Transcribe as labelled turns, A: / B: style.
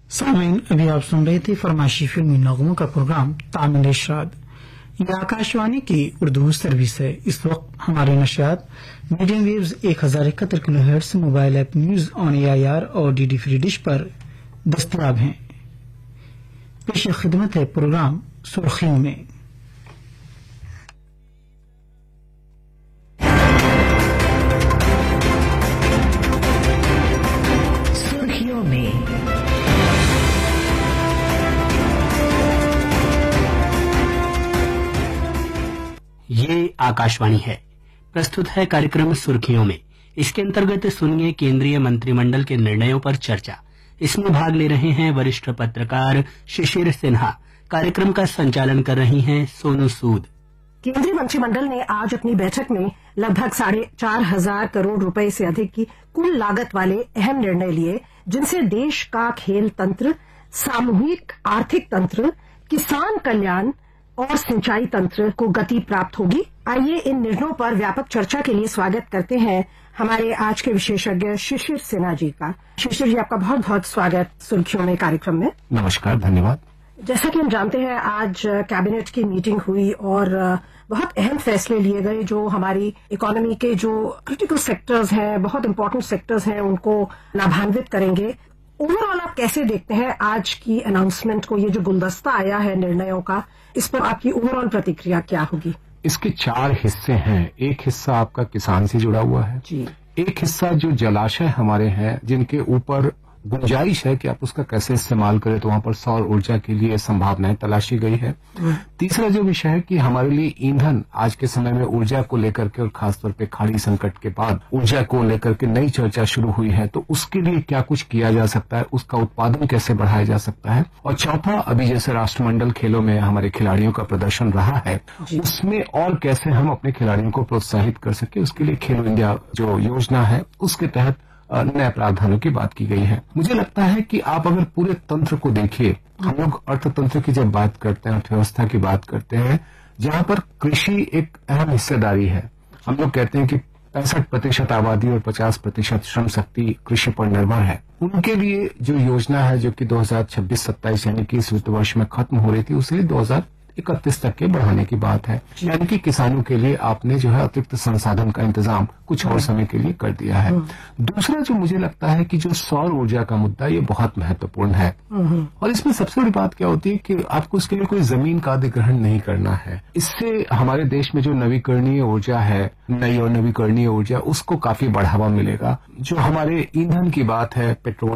A: सामीन, अभी आप सुन रहे थे फरमाइशी फिल्मी नगमों का प्रोग्राम तामिल इरशाद। ये आकाशवाणी की उर्दू सर्विस है। इस वक्त हमारे नशियात medium waves 1071 kilohertz, mobile app news on AIR और DD फ्री डिश पर दस्तयाब हैं। पेश खिदमत है प्रोग्राम सुर्खियों में।
B: ये आकाशवाणी है। प्रस्तुत है कार्यक्रम सुर्खियों में। इसके अंतर्गत सुनिए केंद्रीय मंत्रिमंडल के निर्णयों पर चर्चा। इसमें भाग ले रहे हैं वरिष्ठ पत्रकार शिशिर सिन्हा। कार्यक्रम का संचालन कर रही हैं सोनू सूद।
C: केंद्रीय मंत्रिमंडल ने आज अपनी बैठक में लगभग 4,500 करोड़ रुपए से अधिक की कुल लागत वाले अहम निर्णय लिए, जिनसे देश का खेल तंत्र, सामूहिक आर्थिक तंत्र, किसान कल्याण और सिंचाई तंत्र को गति प्राप्त होगी। आइए इन निर्णयों पर व्यापक चर्चा के लिए स्वागत करते हैं हमारे आज के विशेषज्ञ शिशिर सिन्हा जी का। शिशिर जी, आपका बहुत बहुत स्वागत सुर्खियों में कार्यक्रम में।
D: नमस्कार, धन्यवाद।
C: जैसा कि हम जानते हैं, आज कैबिनेट की मीटिंग हुई और बहुत अहम फैसले लिए गए जो हमारी इकोनॉमी के जो क्रिटिकल सेक्टर्स हैं, बहुत इंपॉर्टेंट सेक्टर्स हैं, उनको लाभान्वित करेंगे। ओवरऑल आप कैसे देखते हैं आज की अनाउंसमेंट को? ये जो गुलदस्ता आया है निर्णयों का, इस पर आपकी ओवरऑल प्रतिक्रिया क्या होगी?
D: इसके 4 हिस्से हैं। एक हिस्सा आपका किसान से जुड़ा हुआ है
C: जी।
D: एक हिस्सा जो जलाशय हमारे हैं, जिनके ऊपर गुंजाइश है कि आप उसका कैसे इस्तेमाल करें, तो वहां पर सौर ऊर्जा के लिए संभावनाएं तलाशी गई है। तीसरा जो विषय है कि हमारे लिए ईंधन, आज के समय में ऊर्जा को लेकर के और खासतौर पे खाड़ी संकट के बाद ऊर्जा को लेकर के नई चर्चा शुरू हुई है, तो उसके लिए क्या कुछ किया जा सकता है, उसका उत्पादन कैसे बढ़ाया जा सकता है। और चौथा, अभी जैसे राष्ट्रमंडल खेलों में हमारे खिलाड़ियों का प्रदर्शन रहा है, उसमें और कैसे हम अपने खिलाड़ियों को प्रोत्साहित कर सके, उसके लिए खेलो इंडिया जो योजना है उसके तहत नए प्रावधानों की बात की गई है। मुझे लगता है कि आप अगर पूरे तंत्र को देखिए, हम लोग अर्थतंत्र की जब बात करते हैं, अर्थव्यवस्था की बात करते हैं, जहां पर कृषि एक अहम हिस्सेदारी है। हम लोग कहते हैं कि 65% आबादी और 50% श्रम शक्ति कृषि पर निर्भर है। उनके लिए जो योजना है, जो कि 2026-27 यानी कि इस वित्त वर्ष में खत्म हो रही थी, उसे 2031 तक के बढ़ाने की बात है। यानी कि किसानों के लिए आपने जो है अतिरिक्त संसाधन का इंतजाम कुछ और समय के लिए कर दिया है। दूसरा जो मुझे लगता है कि जो सौर ऊर्जा का मुद्दा, ये बहुत महत्वपूर्ण है। और इसमें सबसे बड़ी बात क्या होती है कि आपको इसके लिए कोई जमीन का अधिग्रहण नहीं करना है। इससे हमारे देश में जो नवीकरणीय ऊर्जा है, नई और नवीकरणीय ऊर्जा, उसको काफी बढ़ावा मिलेगा। जो हमारे ईंधन की बात है, पेट्रोल